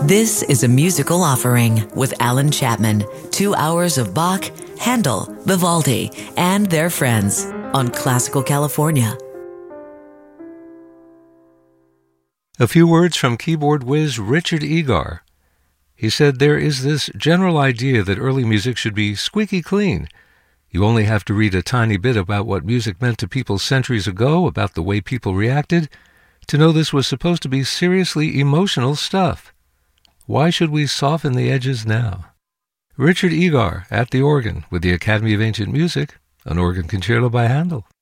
This is a musical offering with Alan Chapman. 2 hours of Bach, Handel, Vivaldi, and their friends on Classical California. A few words from keyboard whiz Richard Egar. He said there is this general idea that early music should be squeaky clean. You only have to read a tiny bit about what music meant to people centuries ago, about the way people reacted, to know this was supposed to be seriously emotional stuff. Why should we soften the edges now? Richard Egar at the organ with the Academy of Ancient Music, an organ concerto by Handel.